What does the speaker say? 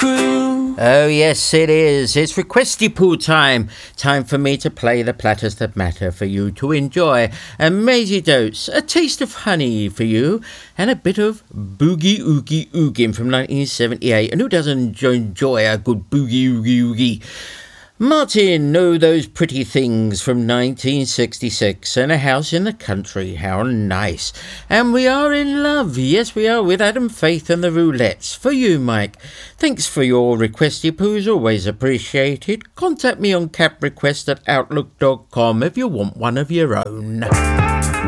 crew. Oh yes it is. It's Requesty Poo time. Time for me to play the platters that matter for you to enjoy. A Maisie Dotes, a taste of honey for you, and a bit of Boogie Oogie Oogin from 1978. And who doesn't enjoy a good Boogie Oogie Oogie? Martin, know those pretty things from 1966 and a house in the country, how nice. And we are in love, yes we are, with Adam Faith and the Roulettes. For you, Mike. Thanks for your requesty poos, always appreciated. Contact me on caprequest@outlook.com if you want one of your own.